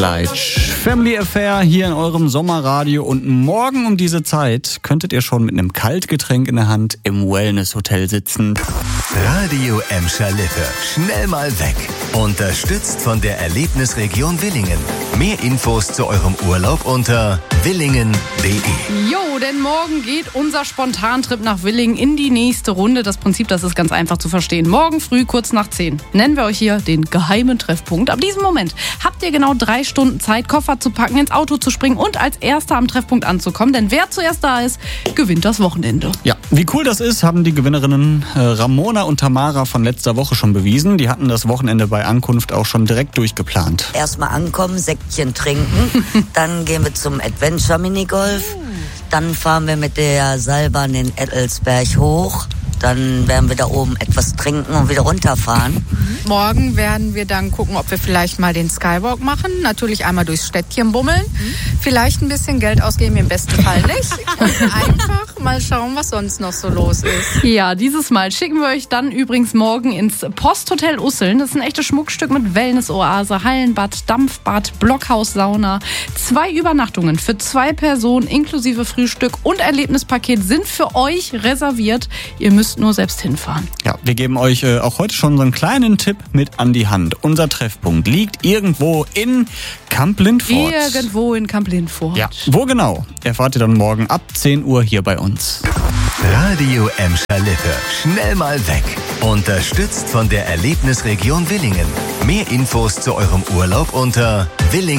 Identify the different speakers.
Speaker 1: Family Affair hier in eurem Sommerradio und morgen um diese Zeit könntet ihr schon mit einem Kaltgetränk in der Hand im Wellness-Hotel sitzen.
Speaker 2: Radio Emscher Lippe. Schnell mal weg. Unterstützt von der Erlebnisregion Willingen. Mehr Infos zu eurem Urlaub unter willingen.de.
Speaker 3: Jo, denn morgen geht unser Spontantrip nach Willingen in die nächste Runde. Das Prinzip, das ist ganz einfach zu verstehen. Morgen früh, kurz nach 10, nennen wir euch hier den geheimen Treffpunkt. Ab diesem Moment habt ihr genau 3 Stunden Zeit, Koffer zu packen, ins Auto zu springen und als Erster am Treffpunkt anzukommen. Denn wer zuerst da ist, gewinnt das Wochenende.
Speaker 1: Ja, wie cool das ist, haben die Gewinnerinnen Ramona und Tamara von letzter Woche schon bewiesen. Die hatten das Wochenende bei Ankunft auch schon direkt durchgeplant.
Speaker 4: Erstmal ankommen, Säckchen trinken, dann gehen wir zum Adventure Minigolf, dann fahren wir mit der Seilbahn den Ettelsberg hoch. Dann werden wir da oben etwas trinken und wieder runterfahren.
Speaker 5: Morgen werden wir dann gucken, ob wir vielleicht mal den Skywalk machen. Natürlich einmal durchs Städtchen bummeln. Vielleicht ein bisschen Geld ausgeben, im besten Fall nicht. Und einfach mal schauen, was sonst noch so los ist.
Speaker 3: Ja, dieses Mal schicken wir euch dann übrigens morgen ins Posthotel Usseln. Das ist ein echtes Schmuckstück mit Wellnessoase, Hallenbad, Dampfbad, Blockhaus-Sauna. 2 Übernachtungen für 2 Personen inklusive Frühstück und Erlebnispaket sind für euch reserviert. Ihr müsst nur selbst hinfahren.
Speaker 1: Ja, wir geben euch auch heute schon so einen kleinen Tipp mit an die Hand. Unser Treffpunkt liegt irgendwo in Kamp-Lindfort.
Speaker 3: Irgendwo in Kamp-Lindfort.
Speaker 1: Ja, wo genau? Erfahrt ihr dann morgen ab 10 Uhr hier bei uns.
Speaker 2: Radio Emscher Lippe. Schnell mal weg. Unterstützt von der Erlebnisregion Willingen. Mehr Infos zu eurem Urlaub unter willingen.de.